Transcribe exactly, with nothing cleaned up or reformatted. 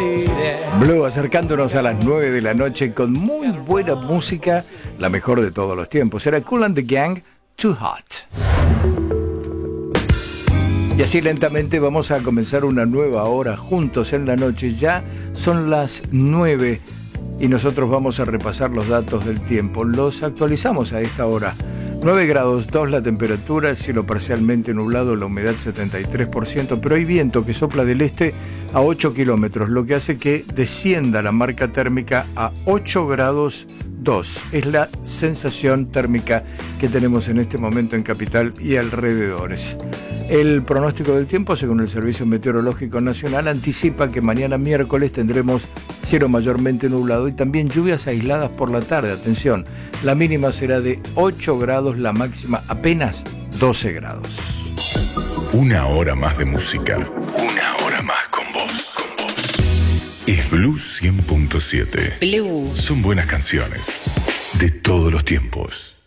Blue, acercándonos a las nueve de la noche con muy buena música, la mejor de todos los tiempos. Era Kool and the Gang, Too Hot. Y así lentamente vamos a comenzar una nueva hora juntos en la noche. Ya son las nueve y nosotros vamos a repasar los datos del tiempo. Los actualizamos a esta hora. nueve grados dos la temperatura, el cielo parcialmente nublado, la humedad setenta y tres por ciento, pero hay viento que sopla del este a ocho kilómetros, lo que hace que descienda la marca térmica a ocho grados dos. Es la sensación térmica que tenemos en este momento en Capital y alrededores. El pronóstico del tiempo, según el Servicio Meteorológico Nacional, anticipa que mañana miércoles tendremos cielo mayormente nublado y también lluvias aisladas por la tarde. Atención, la mínima será de ocho grados, la máxima apenas doce grados. Una hora más de música. Una hora más con vos. Con vos. Es Blue cien punto siete. Blue. Son buenas canciones de todos los tiempos.